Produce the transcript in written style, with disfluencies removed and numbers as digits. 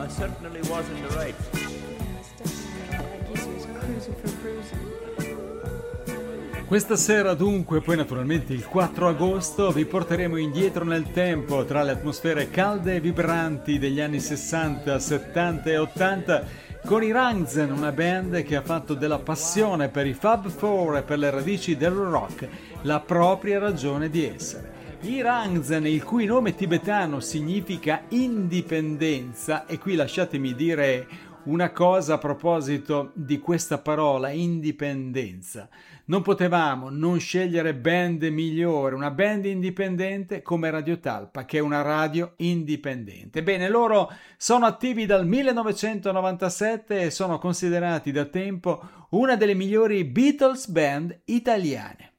I certainly was in the right. Questa sera dunque, poi naturalmente il 4 agosto, vi porteremo indietro nel tempo tra le atmosfere calde e vibranti degli anni 60, 70 e 80 con i Rangzen, una band che ha fatto della passione per i Fab Four e per le radici del rock la propria ragione di essere. I Rangzen, il cui nome tibetano significa indipendenza, e qui lasciatemi dire una cosa a proposito di questa parola, indipendenza. Non potevamo non scegliere band migliore, una band indipendente come Radio Talpa, che è una radio indipendente. Bene, loro sono attivi dal 1997 e sono considerati da tempo una delle migliori Beatles band italiane.